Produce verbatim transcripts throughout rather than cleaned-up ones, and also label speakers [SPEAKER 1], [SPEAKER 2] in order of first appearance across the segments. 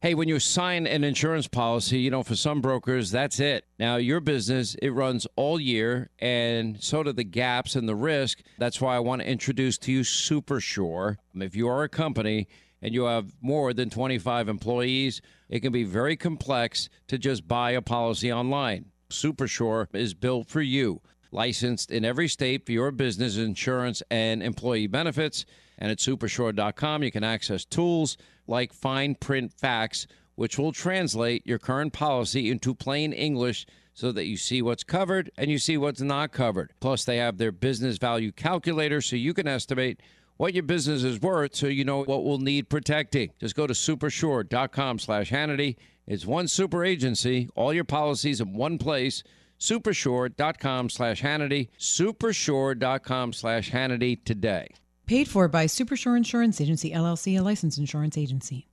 [SPEAKER 1] Hey, when you sign an insurance policy, you know, for some brokers, that's it. Now, your business, it runs all year, and so do the gaps and the risk. That's why I want to introduce to you SuperSure. If you are a company and you have more than twenty-five employees, it can be very complex to just buy a policy online. SuperSure is built for you, licensed in every state for your business insurance and employee benefits. And at supersure dot com, you can access tools like fine print facts, which will translate your current policy into plain English so that you see what's covered and you see what's not covered. Plus, they have their business value calculator so you can estimate what your business is worth so you know what will need protecting. Just go to supersure dot com slash Hannity. It's one super agency, all your policies in one place. supersure dot com slash Hannity. supersure dot com slash Hannity today.
[SPEAKER 2] Paid for by Supersure Insurance Agency, L L C, a licensed insurance agency.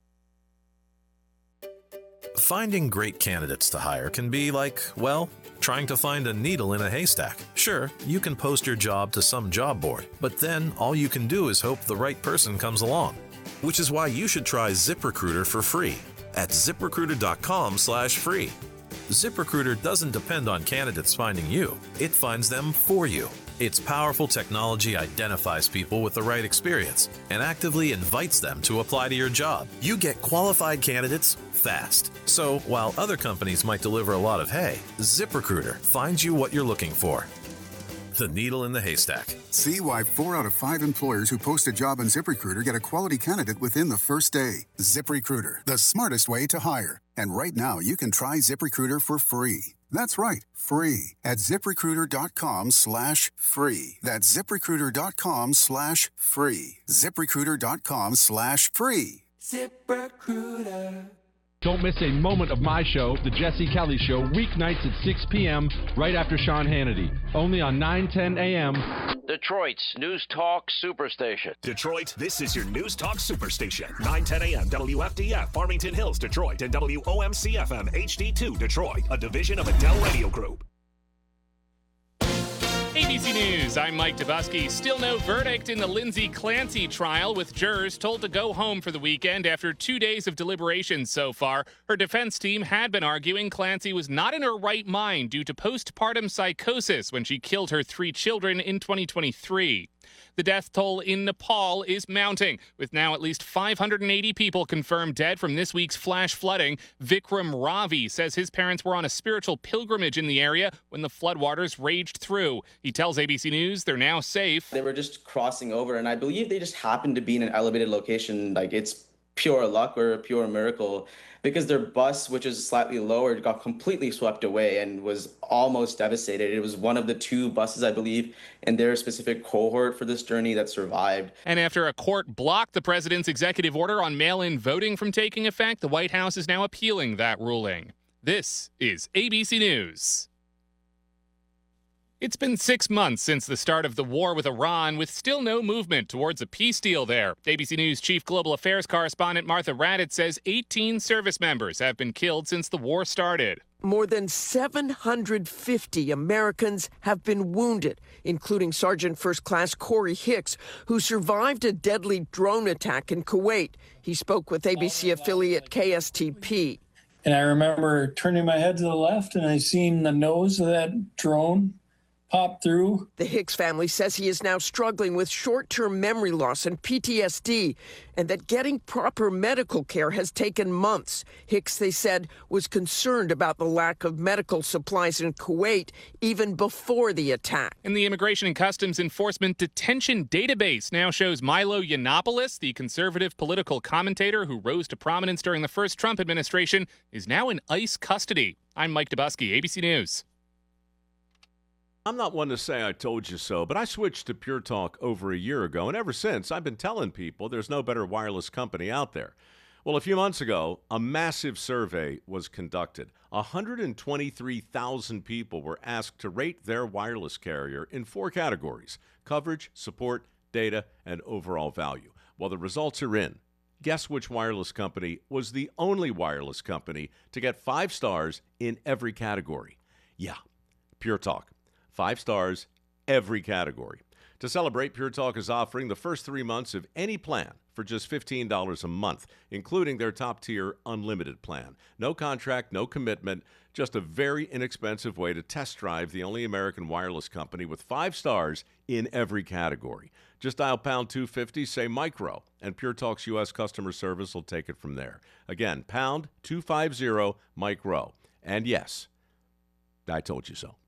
[SPEAKER 3] Finding great candidates to hire can be like, well, trying to find a needle in a haystack. Sure, you can post your job to some job board, but then all you can do is hope the right person comes along. Which is why you should try ZipRecruiter for free at zip recruiter dot com slash free. ZipRecruiter doesn't depend on candidates finding you. It finds them for you. Its powerful technology identifies people with the right experience and actively invites them to apply to your job. You get qualified candidates fast. So while other companies might deliver a lot of hay, ZipRecruiter finds you what you're looking for. The needle in the haystack.
[SPEAKER 4] See why four out of five employers who post a job on ZipRecruiter get a quality candidate within the first day. ZipRecruiter, the smartest way to hire. And right now, you can try ZipRecruiter for free. That's right, free at zip recruiter dot com slash free. That's zip recruiter dot com slash free. zip recruiter dot com slash free.
[SPEAKER 5] ZipRecruiter. Don't miss a moment of my show, The Jesse Kelly Show, weeknights at six p.m. right after Sean Hannity, only on nine ten a.m.
[SPEAKER 1] Detroit's News Talk Superstation.
[SPEAKER 6] Detroit, this is your News Talk Superstation. nine ten a.m. W F D F, Farmington Hills, Detroit, and W O M C F M H D two, Detroit, a division of Adele Radio Group.
[SPEAKER 7] A B C News, I'm Mike Dubusky. Still no verdict in the Lindsay Clancy trial, with jurors told to go home for the weekend after two days of deliberations so far. Her defense team had been arguing Clancy was not in her right mind due to postpartum psychosis when she killed her three children in twenty twenty-three. The death toll in Nepal is mounting, with now at least five hundred eighty people confirmed dead from this week's flash flooding. Vikram Ravi says his parents were on a spiritual pilgrimage in the area when the floodwaters raged through. He tells A B C News they're now safe.
[SPEAKER 8] They were just crossing over, and I believe they just happened to be in an elevated location. Like, it's pure luck or a pure miracle, because their bus, which is slightly lowered, got completely swept away and was almost devastated. It was one of the two buses, I believe, in their specific cohort for this journey that survived.
[SPEAKER 7] And after a court blocked the president's executive order on mail-in voting from taking effect, the White House is now appealing that ruling. This is A B C News. It's been six months since the start of the war with Iran, with still no movement towards a peace deal there. A B C News Chief Global Affairs correspondent Martha Raddatz says eighteen service members have been killed since the war started.
[SPEAKER 9] More than seven hundred fifty Americans have been wounded, including Sergeant First Class Corey Hicks, who survived a deadly drone attack in Kuwait. He spoke with A B C affiliate K S T P.
[SPEAKER 10] And I remember turning my head to the left, and I seen the nose of that drone pop through.
[SPEAKER 9] The Hicks family says he is now struggling with short-term memory loss and P T S D, and that getting proper medical care has taken months. Hicks, they said, was concerned about the lack of medical supplies in Kuwait even before the attack.
[SPEAKER 7] And the Immigration and Customs Enforcement Detention Database now shows Milo Yiannopoulos, the conservative political commentator who rose to prominence during the first Trump administration, is now in ICE custody. I'm Mike Dubusky, A B C News.
[SPEAKER 11] I'm not one to say I told you so, but I switched to Pure Talk over a year ago, and ever since, I've been telling people there's no better wireless company out there. Well, a few months ago, a massive survey was conducted. one hundred twenty-three thousand people were asked to rate their wireless carrier in four categories: coverage, support, data, and overall value. Well, the results are in. Guess which wireless company was the only wireless company to get five stars in every category? Yeah, Pure Talk. Five stars, every category. To celebrate, Pure Talk is offering the first three months of any plan for just fifteen dollars a month, including their top-tier unlimited plan. No contract, no commitment, just a very inexpensive way to test drive the only American wireless company with five stars in every category. Just dial pound two fifty, say micro, and Pure Talk's U S customer service will take it from there. Again, pound two fifty, micro. And yes, I told you so.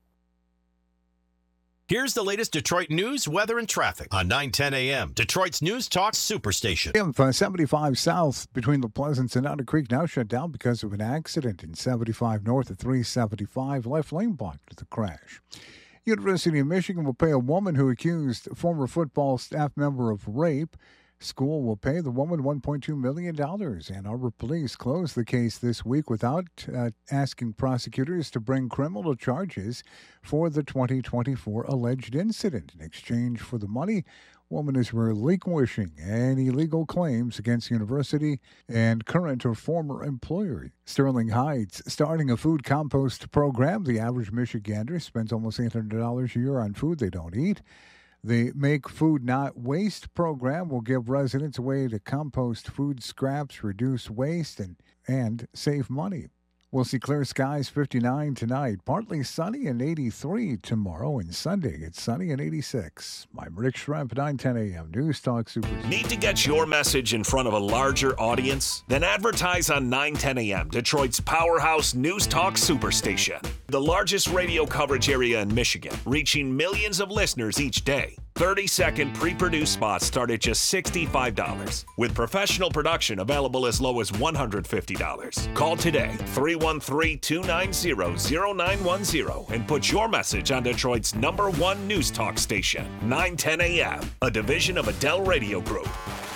[SPEAKER 12] Here's the latest Detroit news, weather, and traffic on nine ten a.m. Detroit's News Talk Superstation.
[SPEAKER 13] seventy-five south between La Pleasance and Otter Creek now shut down because of an accident. In seventy-five north of three seventy-five, left lane blocked with the crash. University of Michigan will pay a woman who accused former football staff member of rape. School will pay the woman one point two million dollars. Ann Arbor police closed the case this week without uh, asking prosecutors to bring criminal charges for the twenty twenty-four alleged incident. In exchange for the money, woman is relinquishing any legal claims against university and current or former employer. Sterling Heights starting a food compost program. The average Michigander spends almost eight hundred dollars a year on food they don't eat. The Make Food Not Waste program will give residents a way to compost food scraps, reduce waste, and, and save money. We'll see clear skies, fifty-nine tonight, partly sunny and eighty-three tomorrow, and Sunday it's sunny and eighty-six. I'm Rick Schrempf, nine ten a.m. News Talk Super.
[SPEAKER 6] Need to get your message in front of a larger audience? Then advertise on nine ten a.m., Detroit's powerhouse News Talk Superstation. The largest radio coverage area in Michigan, reaching millions of listeners each day. thirty-second pre-produced spots start at just sixty-five dollars, with professional production available as low as one hundred fifty dollars. Call today, three one three, two nine zero, zero nine one zero, and put your message on Detroit's number one news talk station, nine ten a.m., a division of Adele Radio Group.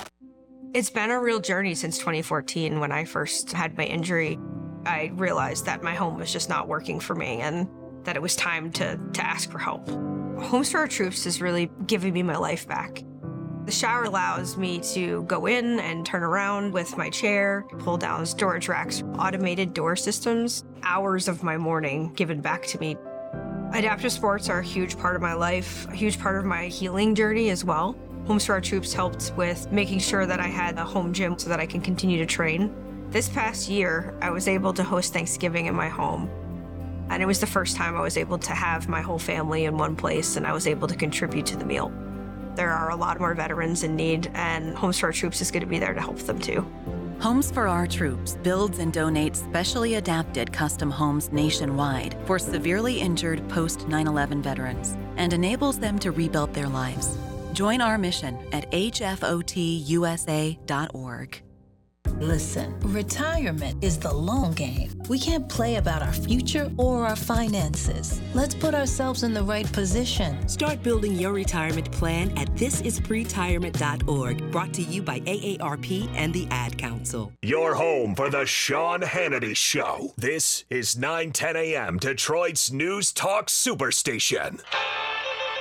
[SPEAKER 14] It's been a real journey since twenty fourteen. When I first had my injury, I realized that my home was just not working for me and that it was time to, to ask for help. Homes for Our Troops is really giving me my life back. The shower allows me to go in and turn around with my chair, pull down storage racks, automated door systems, hours of my morning given back to me. Adaptive sports are a huge part of my life, a huge part of my healing journey as well. Homes for Our Troops helped with making sure that I had a home gym so that I can continue to train. This past year, I was able to host Thanksgiving in my home. And it was the first time I was able to have my whole family in one place, and I was able to contribute to the meal. There are a lot more veterans in need, and Homes for Our Troops is going to be there to help them too.
[SPEAKER 15] Homes for Our Troops builds and donates specially adapted custom homes nationwide for severely injured post nine eleven veterans and enables them to rebuild their lives. Join our mission at H F O T U S A dot org.
[SPEAKER 16] Listen, retirement is the long game. We can't play about our future or our finances. Let's put ourselves in the right position.
[SPEAKER 17] Start building your retirement plan at this is pretirement dot org. Brought to you by A A R P and the Ad Council.
[SPEAKER 6] Your home for the Sean Hannity Show. This is nine ten a.m. Detroit's News Talk Superstation.